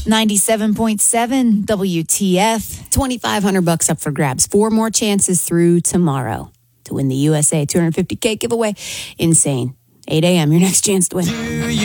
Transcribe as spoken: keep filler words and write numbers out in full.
ninety-seven point seven W T F. twenty-five hundred bucks up for grabs. Four more chances through tomorrow to win the U S A two hundred fifty K giveaway. Insane. eight a.m. your next chance to win.